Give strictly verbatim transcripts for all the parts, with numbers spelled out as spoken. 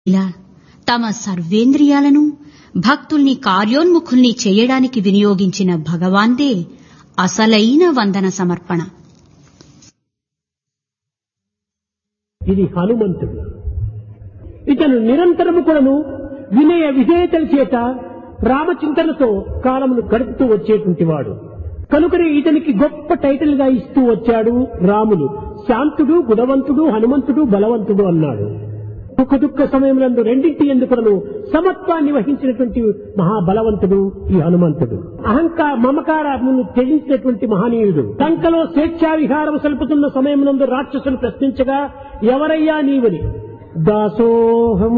ఇలా తమ సర్వేంద్రియాలను భక్తుల్ని కార్యోన్ముఖుల్ని చేయడానికి వినియోగించిన భగవాన్దే అసలైన వందన సమర్పణ. ఇది హనుమంతుడు. ఇతను నిరంతరము కూడాను వినయ విధేయతల చేత రామచింతనతో కాలమును గడుపుతూ వచ్చేటువంటి వాడు కనుకనే ఇతనికి గొప్ప టైటిల్ గా ఇస్తూ వచ్చాడు రాములు. శాంతుడు, గుణవంతుడు, హనుమంతుడు, బలవంతుడు అన్నాడు. సుఖ దుఃఖ సమయములందు రెండింటి ఎందుకును సమత్వాన్ని వహించినటువంటి మహాబలవంతుడు ఈ హనుమంతుడు. అహంకార మమకారమును త్యజించినటువంటి మహనీయుడు. లంకలో స్వేచ్ఛా విహారం సలుపుతున్న సమయమునందు రాక్షసులు ప్రశ్నించగా ఎవరయ్యా నీవని, దాసోహం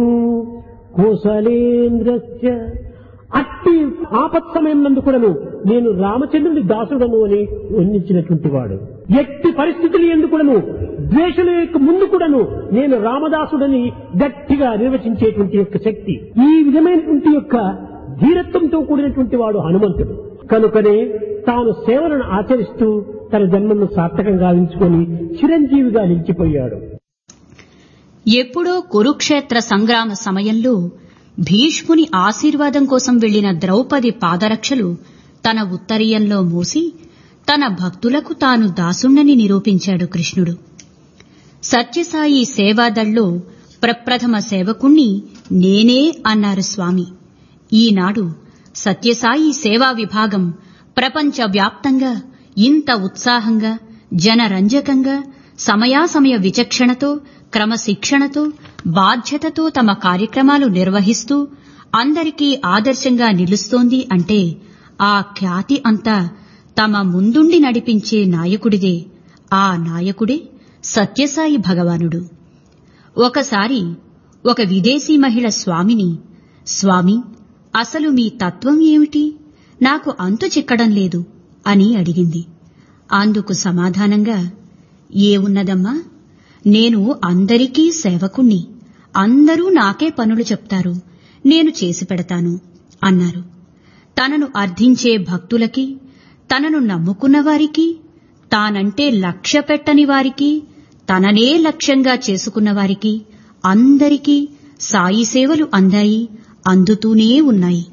కోసలేంద్రస్య, అట్టి ఆపత్ సమయం నందు కూడాను నేను రామచంద్రుని దాసుడను అని వర్ణించినటువంటి వాడు. ఎట్టి పరిస్థితులు ఎందుకును ద్వేషుల యొక్క ముందు కూడాను నేను రామదాసుడని గట్టిగా నిర్వచించేటువంటి యొక్క శక్తి, ఈ విధమైనటువంటి యొక్క ధీరత్వంతో కూడినటువంటి వాడు హనుమంతుడు. కనుకనే తాను సేవలను ఆచరిస్తూ తన జన్మను సార్థకంగా గావించుకొని చిరంజీవిగా నిలిచిపోయాడు. ఎప్పుడో కురుక్షేత్ర సంగ్రామ సమయంలో భీష్ముని ఆశీర్వాదం కోసం వెళ్లిన ద్రౌపది పాదరక్షలు తన ఉత్తరీయంలో మోసి తన భక్తులకు తాను దాసుణ్ణని నిరూపించాడు కృష్ణుడు. సత్యసాయి సేవాదళ్లో ప్రప్రథమ సేవకుణ్ణి నేనే అన్నారు స్వామి. ఈనాడు సత్యసాయి సేవా విభాగం ప్రపంచవ్యాప్తంగా ఇంత ఉత్సాహంగా, జనరంజకంగా, సమయాసమయ విచక్షణతో, క్రమశిక్షణతో, బాధ్యతతో తమ కార్యక్రమాలు నిర్వహిస్తూ అందరికీ ఆదర్శంగా నిలుస్తోంది అంటే ఆ ఖ్యాతి అంతా తమ ముందుండి నడిపించే నాయకుడిదే. ఆ నాయకుడే సత్యసాయి భగవానుడు. ఒకసారి ఒక విదేశీ మహిళ స్వామిని, స్వామి, అసలు మీ తత్వం ఏమిటి, నాకు అంతు చిక్కడం లేదు అని అడిగింది. అందుకు సమాధానంగా, ఏమున్నదమ్మా, నేను అందరికీ సేవకుణ్ణి, అందరూ నాకే పనులు చెప్తారు, నేను చేసి పెడతాను అన్నారు. తనను అర్థించే భక్తులకి, తనను నమ్ముకున్న వారికి, తానంటే లక్ష్య పెట్టని వారికి, తననే లక్ష్యంగా చేసుకున్న వారికి అందరికీ సాయి సేవలు అందాయి, అందుతూనే ఉన్నాయి.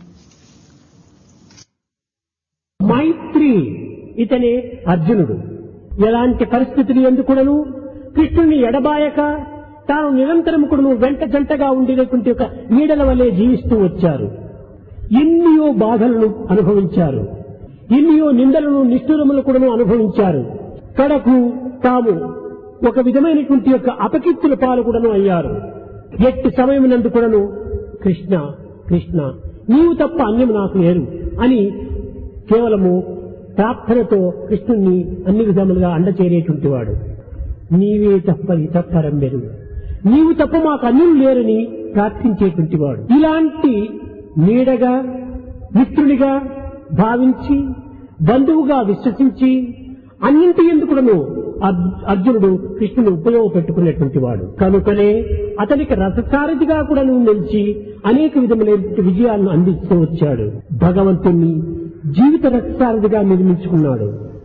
మైత్రి ఇతనే అర్జునుడు. ఎలాంటి పరిస్థితులు ఎందుకుడను కృష్ణుని ఎడబాయక తాను నిరంతరం కూడా వెంట జంటగా ఉండేటువంటి ఒక నీడల వలె జీవిస్తూ వచ్చారు. ఎన్నో బాధలను అనుభవించారు, ఎన్నో నిందలను నిష్ఠురములు కూడా అనుభవించారు. కడకు తాము ఒక విధమైనటువంటి యొక్క అపకీర్తుల పాలు కూడాను అయ్యారు. ఎట్టి సమయమునందు కూడాను కృష్ణ కృష్ణ నీవు తప్ప అన్యం నాకు లేరు అని కేవలము ప్రార్థనతో కృష్ణుణ్ణి అన్ని విధములుగా అండచేరేటువంటి వాడు. నీవే తప్ప ఇతప్పరం లేదు, నీవు తప్ప మాకు అన్యులు లేరని ప్రార్థించేటువంటి వాడు. ఇలాంటి నీడగా, మిత్రుడిగా భావించి, బంధువుగా విశ్వసించి అన్నింటి ఎందుకును అర్జునుడు కృష్ణుని ఉపయోగపెట్టుకున్నటువంటి వాడు. కనుకనే అతనికి రథసారథిగా కూడా నిలిచి అనేక విధములైన విజయాలను అందిస్తూ వచ్చాడు. భగవంతుణ్ణి జీవిత రథసారథిగా నిర్మించుకున్నాడు.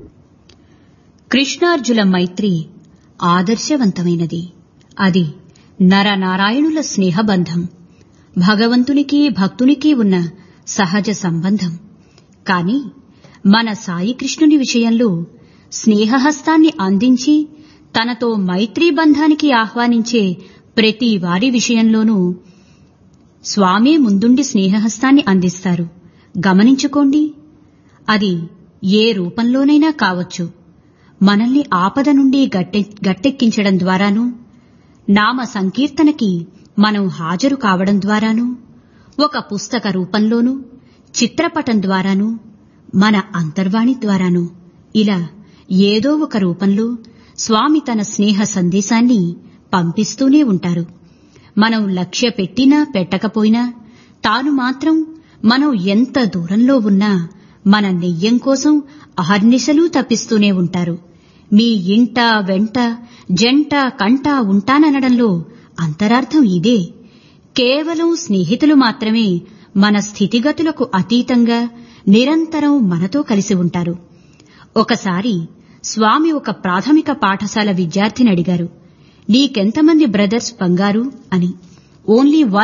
కృష్ణార్జున మైత్రి ఆదర్శవంతమైనది. అది నరనారాయణుల స్నేహబంధం, భగవంతునికి భక్తునికి ఉన్న సహజ సంబంధం. కాని మన సాయి కృష్ణుని విషయంలో స్నేహహస్తాన్ని అందించి తనతో మైత్రీ బంధానికి ఆహ్వానించే ప్రతి వారి విషయంలోనూ స్వామే ముందుండి స్నేహహస్తాన్ని అందిస్తారు. గమనించుకోండి. అది ఏ రూపంలోనైనా కావచ్చు. మనల్ని ఆపద నుండి గట్టె గట్టెక్కించడం ద్వారానూ, నామ సంకీర్తనకి మనం హాజరు కావడం ద్వారానూ, ఒక పుస్తక రూపంలోనూ, చిత్రపటం ద్వారానూ, మన అంతర్వాణి ద్వారానూ, ఇలా ఏదో ఒక రూపంలో స్వామి తన స్నేహ సందేశాన్ని పంపిస్తూనే ఉంటారు. మనం లక్ష్య పెట్టినా పెట్టకపోయినా తాను మాత్రం మనం ఎంత దూరంలో ఉన్నా మన నెయ్యం కోసం అహర్నిశలు తప్పిస్తూనే ఉంటారు. మీ ఇంట వెంట జంట కంట ఉంటాననడంలో అంతరార్థం ఇదే. కేవలం స్నేహితులు మాత్రమే మన స్థితిగతులకు అతీతంగా నిరంతరం మనతో కలిసి ఉంటారు. ఒకసారి స్వామి ఒక ప్రాథమిక పాఠశాల విద్యార్థిని అడిగారు, నీకెంతమంది బ్రదర్స్ బంగారు అని. only one